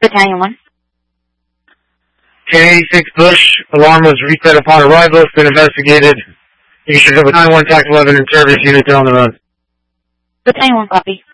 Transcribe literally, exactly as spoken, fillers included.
Battalion one. ten eighty-six Bush, alarm was reset upon arrival, it's been investigated. You should have a nine one Tac eleven in service unit there on the run. Battalion one copy.